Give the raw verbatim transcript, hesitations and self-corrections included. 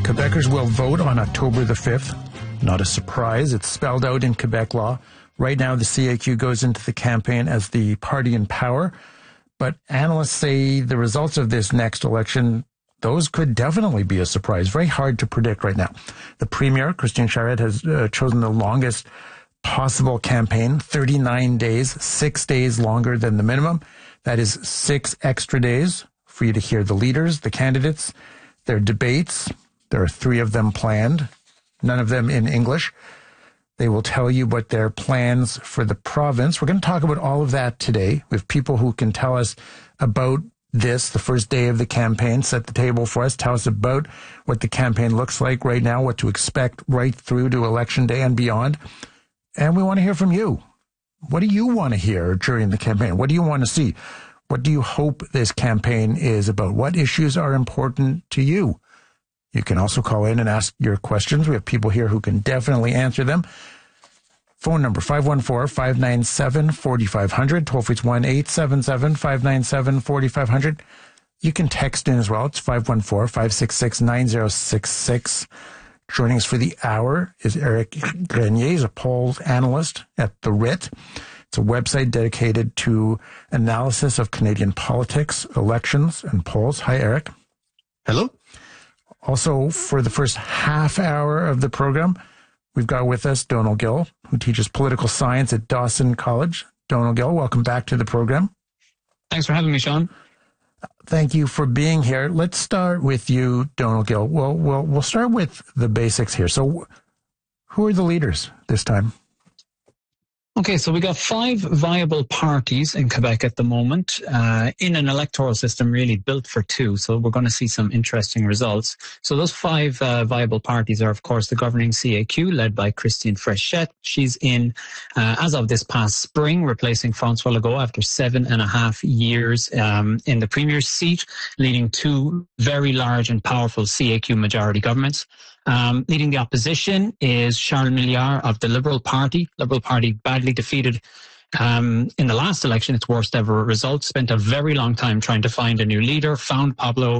Quebecers will vote on October the fifth. Not a surprise. It's spelled out in Quebec law. Right now, the C A Q goes into the campaign as the party in power. But analysts say the results of this next election, those could definitely be a surprise. Very hard to predict right now. The Premier, Christine Charette, has uh, chosen the longest possible campaign, thirty-nine days, six days longer than the minimum. That is six extra days for you to hear the leaders, the candidates, their debates. There are three of them planned, none of them in English. They will tell you what their plans for the province. We're going to talk about all of that today with people who can tell us about this, the first day of the campaign, set the table for us, tell us about what the campaign looks like right now, what to expect right through to Election Day and beyond. And we want to hear from you. What do you want to hear during the campaign? What do you want to see? What do you hope this campaign is about? What issues are important to you? You can also call in and ask your questions. We have people here who can definitely answer them. Phone number five one four, five nine seven, four five zero zero. Toll free is one eight seven seven, five nine seven, four five zero zero. You can text in as well. It's five one four, five six six, nine zero six six. Joining us for the hour is Eric Grenier. He's a polls analyst at The Writ. It's a website dedicated to analysis of Canadian politics, elections, and polls. Hi, Eric. Hello. Also, for the first half hour of the program, we've got with us Donal Gill, who teaches political science at Dawson College. Donal Gill, welcome back to the program. Thanks for having me, Sean. Thank you for being here. Let's start with you, Donal Gill. Well, we'll, we'll start with the basics here. So who are the leaders this time? Okay, so we got five viable parties in Quebec at the moment uh, in an electoral system really built for two. So we're going to see some interesting results. So those five uh, viable parties are, of course, the governing C A Q, led by Christine Fréchette. She's in, uh, as of this past spring, replacing François Legault after seven and a half years um, in the Premier's seat, leading two very large and powerful C A Q majority governments. Um, leading the opposition is Charles Milliard of the Liberal Party. Liberal Party badly defeated um, in the last election, its worst ever result. Spent a very long time trying to find a new leader, found Pablo